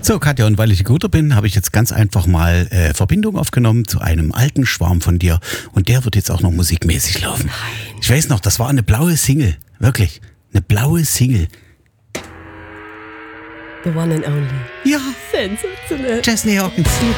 So, Katja, und weil ich guter bin, habe ich jetzt ganz einfach mal Verbindung aufgenommen zu einem alten Schwarm von dir. Und der wird jetzt auch noch musikmäßig laufen. Nein. Ich weiß noch, das war eine blaue Single. Wirklich. Eine blaue Single. The one and only. Ja, Sensationell. Chesney Hawkins.